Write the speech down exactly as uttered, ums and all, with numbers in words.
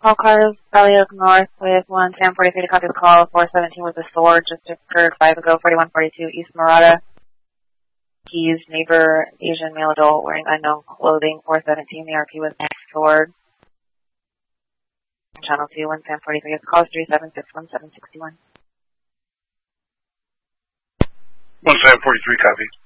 All cars, Valley Oak North with one Sam forty-three to copy the call. four seventeen with the sword just occurred five ago. forty-one forty-two East Murata. Keys, neighbor, Asian male adult wearing unknown clothing. four seventeen, the R P with sword. Channel two, one Sam forty-three. It's call three seven six one seven six one. one Sam forty-three, copy.